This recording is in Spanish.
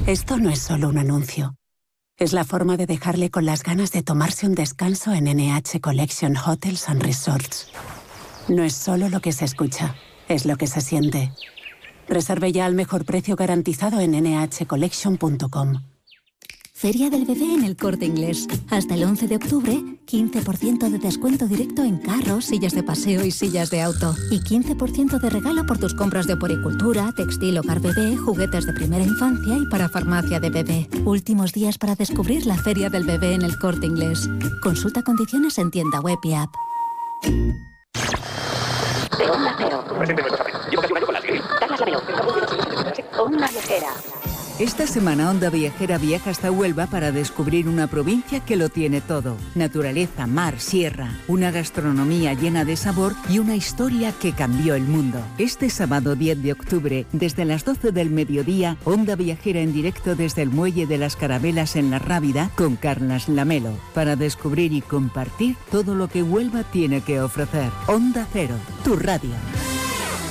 Esto no es solo un anuncio. Es la forma de dejarle con las ganas de tomarse un descanso en NH Collection Hotels and Resorts. No es solo lo que se escucha, es lo que se siente. Reserve ya al mejor precio garantizado en nhcollection.com. Feria del Bebé en El Corte Inglés. Hasta el 11 de octubre, 15% de descuento directo en carros, sillas de paseo y sillas de auto. Y 15% de regalo por tus compras de oporicultura, textil, hogar bebé, juguetes de primera infancia y para farmacia de bebé. Últimos días para descubrir la Feria del Bebé en El Corte Inglés. Consulta condiciones en tienda web y app. De Onda Cero. Presente nuestro papel. Llevo casi un año con la Siri. Carlas Lamelo. Onda Viajera. Esta semana Onda Viajera viaja hasta Huelva para descubrir una provincia que lo tiene todo. Naturaleza, mar, sierra, una gastronomía llena de sabor y una historia que cambió el mundo. Este sábado 10 de octubre, desde las 12 del mediodía, Onda Viajera en directo desde el Muelle de las Carabelas en La Rábida con Carlas Lamelo, para descubrir y compartir todo lo que Huelva tiene que ofrecer. Onda Cero, tu radio.